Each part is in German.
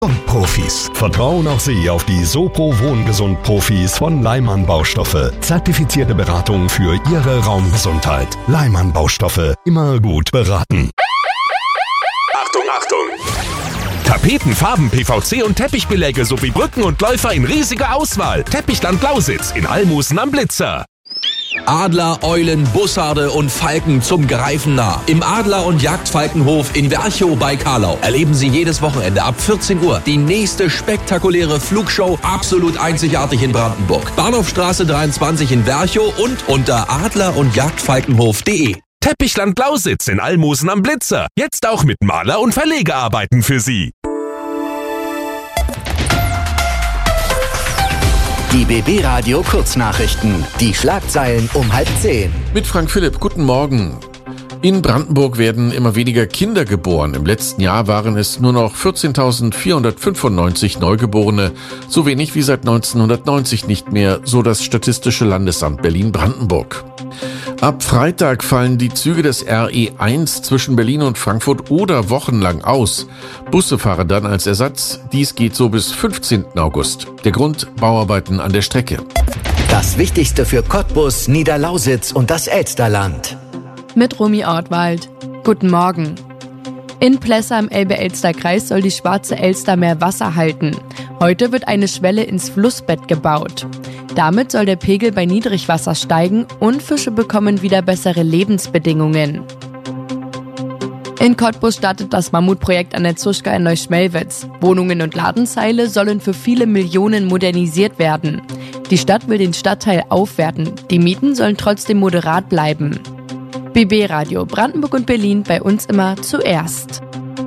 Profis vertrauen auch Sie auf die Sopro Wohngesund-Profis von Leimann Baustoffe. Zertifizierte Beratung für Ihre Raumgesundheit. Leimann Baustoffe. Immer gut beraten. Achtung, Achtung! Tapeten, Farben, PVC und Teppichbeläge sowie Brücken und Läufer in riesiger Auswahl. Teppichland Lausitz in Almusen am Blitzer. Adler, Eulen, Bussarde und Falken zum Greifen nah. Im Adler- und Jagdfalkenhof in Werchow bei Karlau erleben Sie jedes Wochenende ab 14 Uhr die nächste spektakuläre Flugshow, absolut einzigartig in Brandenburg. Bahnhofstraße 23 in Werchow und unter adler- und jagdfalkenhof.de. Teppichland Lausitz in Almusen am Blitzer. Jetzt auch mit Maler- und Verlegerarbeiten für Sie. Die BB Radio Kurznachrichten. Die Schlagzeilen um 9:30. Mit Frank Philipp, guten Morgen. In Brandenburg werden immer weniger Kinder geboren. Im letzten Jahr waren es nur noch 14.495 Neugeborene. So wenig wie seit 1990 nicht mehr, so das Statistische Landesamt Berlin-Brandenburg. Ab Freitag fallen die Züge des RE1 zwischen Berlin und Frankfurt oder wochenlang aus. Busse fahren dann als Ersatz. Dies geht so bis 15. August. Der Grund: Bauarbeiten an der Strecke. Das Wichtigste für Cottbus, Niederlausitz und das Elsterland. Mit Romy Ortwald. Guten Morgen. In Plessa im Elbe-Elster-Kreis soll die Schwarze Elster mehr Wasser halten. Heute wird eine Schwelle ins Flussbett gebaut. Damit soll der Pegel bei Niedrigwasser steigen und Fische bekommen wieder bessere Lebensbedingungen. In Cottbus startet das Mammutprojekt an der Zuschka in Neuschmelwitz. Wohnungen und Ladenzeile sollen für viele Millionen modernisiert werden. Die Stadt will den Stadtteil aufwerten. Die Mieten sollen trotzdem moderat bleiben. BB Radio Brandenburg und Berlin, bei uns immer zuerst.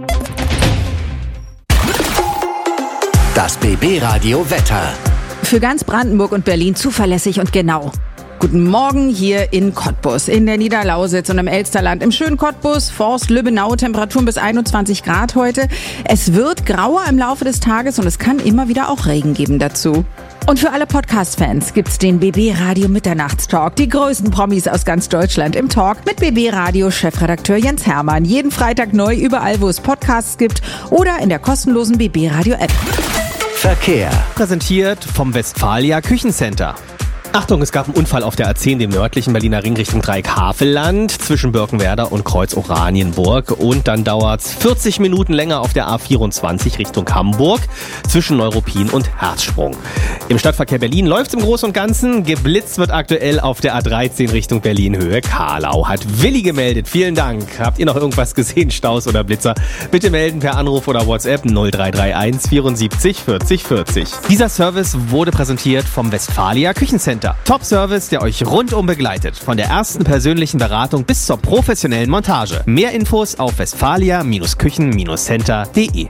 Das BB Radio Wetter. Für ganz Brandenburg und Berlin zuverlässig und genau. Guten Morgen hier in Cottbus, in der Niederlausitz und im Elsterland. Im schönen Cottbus, Forst, Lübbenau, Temperaturen bis 21 Grad heute. Es wird grauer im Laufe des Tages und es kann immer wieder auch Regen geben dazu. Und für alle Podcast-Fans gibt's den BB Radio Mitternachtstalk. Die größten Promis aus ganz Deutschland im Talk mit BB Radio Chefredakteur Jens Hermann. Jeden Freitag neu überall, wo es Podcasts gibt oder in der kostenlosen BB Radio App. Verkehr. Präsentiert vom Westfalia Küchencenter. Achtung, es gab einen Unfall auf der A10, dem nördlichen Berliner Ring Richtung Dreieck-Havelland, zwischen Birkenwerder und Kreuz-Oranienburg. Und dann dauert's 40 Minuten länger auf der A24 Richtung Hamburg, zwischen Neuruppin und Herzsprung. Im Stadtverkehr Berlin läuft's im Großen und Ganzen. Geblitzt wird aktuell auf der A13 Richtung Berlin, Höhe Karlau. Hat Willi gemeldet. Vielen Dank. Habt ihr noch irgendwas gesehen, Staus oder Blitzer? Bitte melden per Anruf oder WhatsApp 0331 74 40 40. Dieser Service wurde präsentiert vom Westfalia Küchencenter. Top-Service, der euch rundum begleitet. Von der ersten persönlichen Beratung bis zur professionellen Montage. Mehr Infos auf westfalia-küchen-center.de.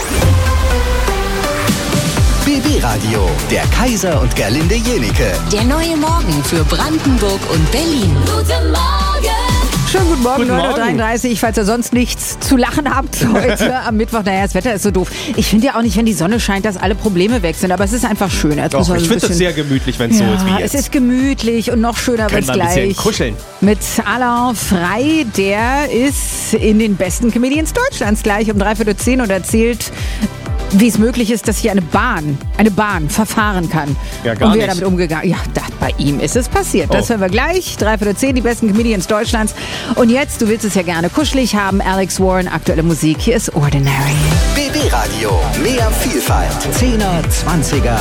BB Radio, der Kaiser und Gerlinde Jenike. Der neue Morgen für Brandenburg und Berlin. Guten Morgen! Schönen guten Morgen, Guten Morgen. 9:33 Uhr, falls ihr sonst nichts zu lachen habt heute am Mittwoch. Naja, das Wetter ist so doof. Ich finde ja auch nicht, wenn die Sonne scheint, dass alle Probleme weg sind, aber es ist einfach schön. Doch, ich finde es sehr gemütlich, wenn es so ist wie jetzt. Es ist gemütlich und noch schöner wird es Können wir ein gleich. bisschen kuscheln. Mit Alain Frey, der ist in den besten Comedians Deutschlands gleich um 9:45 und erzählt, wie es möglich ist, dass hier eine Bahn verfahren kann. Ja, gar und wie er nicht. damit umgegangen ist. Ja, bei ihm ist es passiert. Das hören wir gleich. 9:45, die besten Comedians Deutschlands. Und jetzt, du willst es ja gerne kuschelig haben, Alex Warren, aktuelle Musik. Hier ist Ordinary. BB Radio, mehr Vielfalt. 10er, 20er,